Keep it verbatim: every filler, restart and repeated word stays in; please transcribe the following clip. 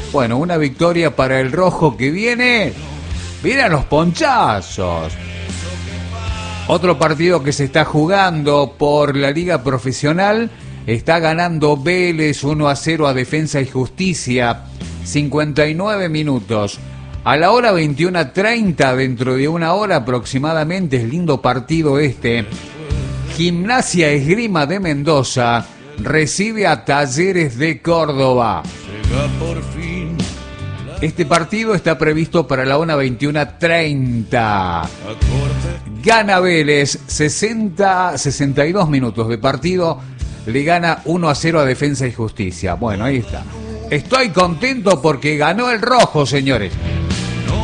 Bueno, una victoria para el rojo que viene. Miren los ponchazos. Otro partido que se está jugando por la Liga Profesional. Está ganando Vélez uno a cero a Defensa y Justicia. cincuenta y nueve minutos. A la hora veintiuno treinta, dentro de una hora aproximadamente, es lindo partido este. Gimnasia Esgrima de Mendoza recibe a Talleres de Córdoba. Este partido está previsto para la hora veintiuno treinta. Gana Vélez, sesenta, sesenta y dos minutos de partido. Le gana uno a cero a Defensa y Justicia. Bueno, ahí está. Estoy contento porque ganó el rojo, señores.